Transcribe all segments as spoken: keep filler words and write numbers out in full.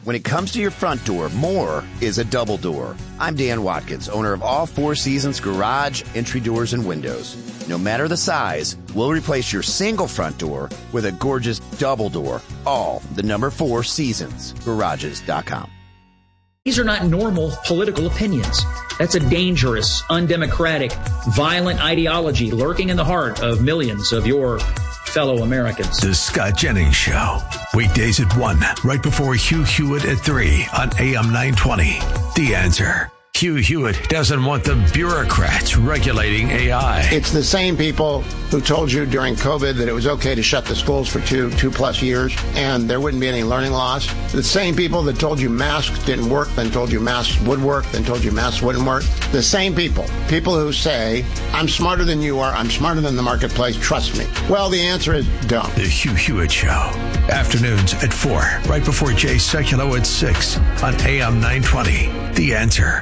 When it comes to your front door, more is a double door. I'm Dan Watkins, owner of all Four Seasons Garage, Entry Doors, and Windows. No matter the size, we'll replace your single front door with a gorgeous double door. All the number Four Seasons Garages dot com. These are not normal political opinions. That's a dangerous, undemocratic, violent ideology lurking in the heart of millions of your fellow Americans. The Scott Jennings Show. Weekdays at one, right before Hugh Hewitt at three on A M nine twenty. The Answer. Hugh Hewitt doesn't want the bureaucrats regulating A I. It's the same people who told you during COVID that it was okay to shut the schools for two, two plus years and there wouldn't be any learning loss. The same people that told you masks didn't work, then told you masks would work, then told you masks wouldn't work. The same people. People who say, I'm smarter than you are, I'm smarter than the marketplace, trust me. Well, the answer is don't. The Hugh Hewitt Show. Afternoons at four, right before Jay Sekulow at six on A M nine twenty. The Answer.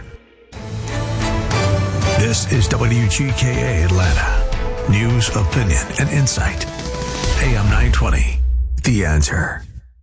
This is W G K A Atlanta. News, opinion, and insight. A M nine twenty. The Answer.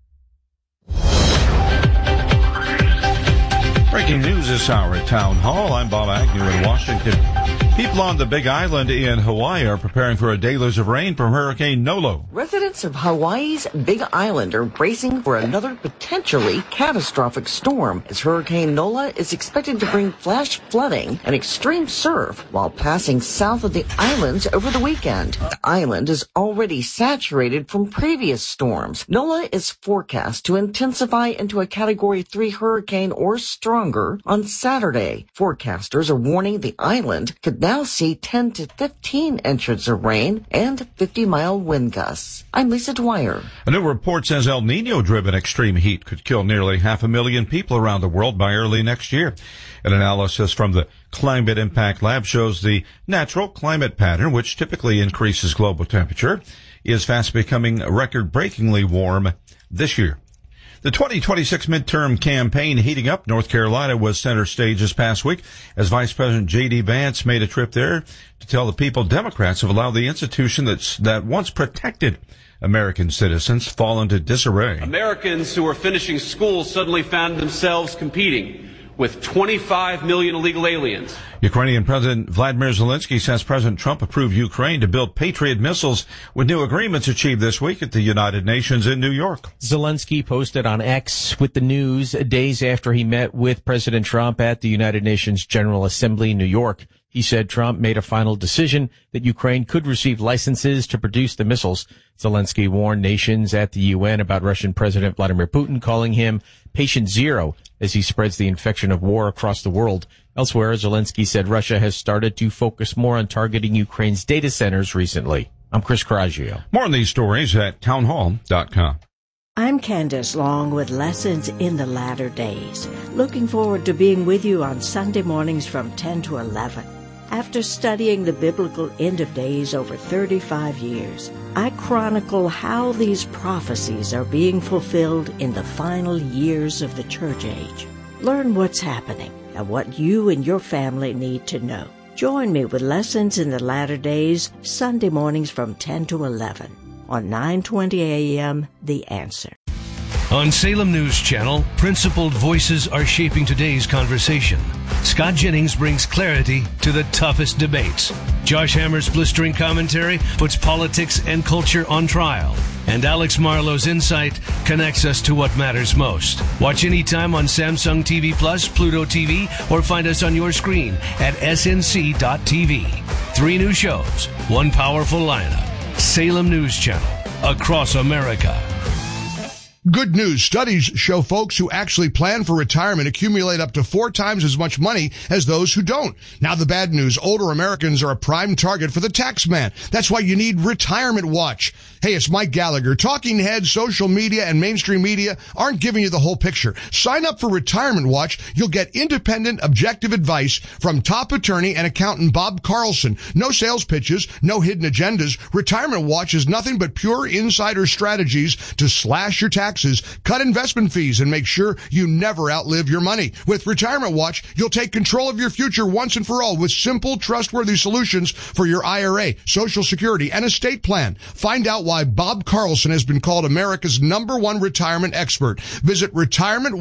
Breaking news this hour at Town Hall. I'm Bob Agnew in Washington. People on the Big Island in Hawaii are preparing for a deluge of rain from Hurricane Nolo. Residents of Hawaii's Big Island are bracing for another potentially catastrophic storm, as Hurricane Nola is expected to bring flash flooding and extreme surf while passing south of the islands over the weekend. The island is already saturated from previous storms. Nola is forecast to intensify into a Category three hurricane or stronger on Saturday. Forecasters are warning the island could now see ten to fifteen inches of rain and fifty mile wind gusts. I'm Lisa Dwyer. A new report says El Nino-driven extreme heat could kill nearly half a million people around the world by early next year. An analysis from the Climate Impact Lab shows the natural climate pattern, which typically increases global temperature, is fast becoming record-breakingly warm this year. The twenty twenty-six midterm campaign heating up. North Carolina was center stage this past week as Vice President J D. Vance made a trip there to tell the people Democrats have allowed the institution that's, that once protected American citizens fall into disarray. Americans who were finishing school suddenly found themselves competing with twenty-five million illegal aliens. Ukrainian President Vladimir Zelensky says President Trump approved Ukraine to build Patriot missiles with new agreements achieved this week at the United Nations in New York. Zelensky posted on X with the news days after he met with President Trump at the United Nations General Assembly in New York. He said Trump made a final decision that Ukraine could receive licenses to produce the missiles. Zelensky warned nations at the U N about Russian President Vladimir Putin, calling him patient zero as he spreads the infection of war across the world. Elsewhere, Zelensky said Russia has started to focus more on targeting Ukraine's data centers recently. I'm Chris Coraggio. More on these stories at townhall dot com. I'm Candace Long with Lessons in the Latter Days. Looking forward to being with you on Sunday mornings from ten to eleven. After studying the biblical end of days over thirty-five years, I chronicle how these prophecies are being fulfilled in the final years of the church age. Learn what's happening and what you and your family need to know. Join me with Lessons in the Latter Days, Sunday mornings from ten to eleven on nine twenty A M The Answer. On Salem News Channel, principled voices are shaping today's conversation. Scott Jennings brings clarity to the toughest debates. Josh Hammer's blistering commentary puts politics and culture on trial. And Alex Marlowe's insight connects us to what matters most. Watch anytime on Samsung T V Plus, Pluto T V, or find us on your screen at S N C dot T V. Three new shows, one powerful lineup. Salem News Channel, across America. Good news. Studies show folks who actually plan for retirement accumulate up to four times as much money as those who don't. Now the bad news. Older Americans are a prime target for the tax man. That's why you need Retirement Watch. Hey, it's Mike Gallagher. Talking heads, social media, and mainstream media aren't giving you the whole picture. Sign up for Retirement Watch. You'll get independent, objective advice from top attorney and accountant Bob Carlson. No sales pitches, no hidden agendas. Retirement Watch is nothing but pure insider strategies to slash your tax taxes, cut investment fees, and make sure you never outlive your money. With Retirement Watch, you'll take control of your future once and for all with simple, trustworthy solutions for your I R A, Social Security, and estate plan. Find out why Bob Carlson has been called America's number one retirement expert. Visit Retirement